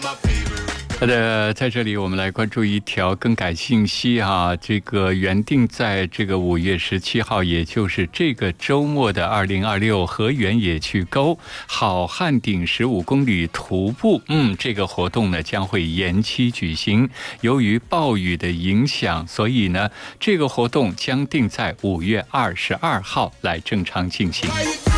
好的，在这里我们来关注一条更改信息啊，这个原定在这个5月17号，也就是这个周末的2026河源野趣沟好汉顶15公里徒步，这个活动呢将会延期举行。由于暴雨的影响，所以呢这个活动将定在5月22号来正常进行。